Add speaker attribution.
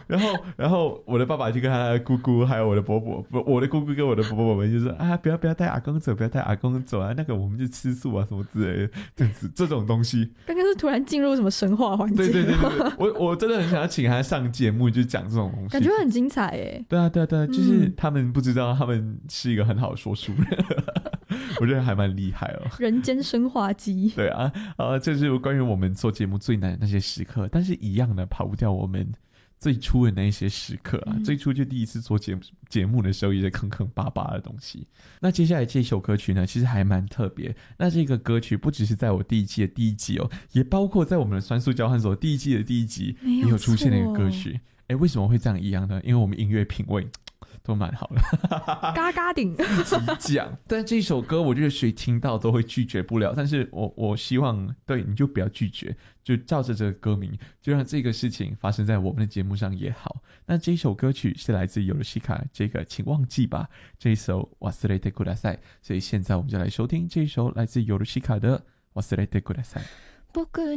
Speaker 1: 然后我的爸爸就跟他的姑姑还有我的伯伯，我的姑姑跟我的伯伯们就说啊，不要带阿公走，不要带阿公走啊，那个我们就吃素啊什么之类的，这种东西。
Speaker 2: 刚刚是突然进入什么神话环节？
Speaker 1: 对，我真的很想要请他上节目，就讲这种东西，
Speaker 2: 感觉很精彩耶。
Speaker 1: 对啊，就是他们不知道，他们是一个很好的说书人，我觉得还蛮厉害哦。
Speaker 2: 人间生化机。
Speaker 1: 对啊，这是关于我们做节目最难的那些时刻，但是一样的跑不掉我们最初的那一些时刻啊。最初就第一次做节目的时候，也是坑坑巴巴的东西。那接下来这首歌曲呢，其实还蛮特别。那这个歌曲不只是在我第一季的第一集哦，也包括在我们的酸素交换所第一季的第一集也有出现的一个歌曲。为什么会这样一样呢？因为我们音乐品味都蛮好的，
Speaker 2: 嘎嘎顶
Speaker 1: 自己讲。但这首歌我觉得谁听到都会拒绝不了，但是我希望对你就不要拒绝，就照着这个歌名，就让这个事情发生在我们的节目上也好。那这首歌曲是来自尤鲁西卡这个请忘记吧这一首忘れてください，所以现在我们就来收听这一首来自尤鲁西卡的忘れてください。